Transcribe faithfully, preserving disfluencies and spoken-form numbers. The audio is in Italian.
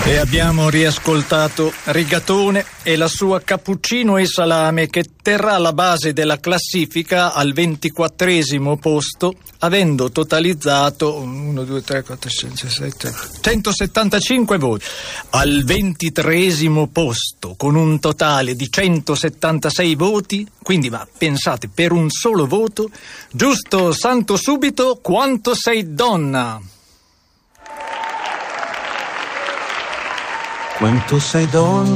E abbiamo riascoltato Rigatone e la sua Cappuccino e Salame, che terrà la base della classifica al ventiquattresimo posto, avendo totalizzato uno, due, tre, quattro, cinque, sei, sette, centosettantacinque voti. Al ventitreesimo posto, con un totale di centosettantasei voti, quindi va, pensate, per un solo voto, Giusto Santo Subito, Quanto sei donna. Quanto sei donna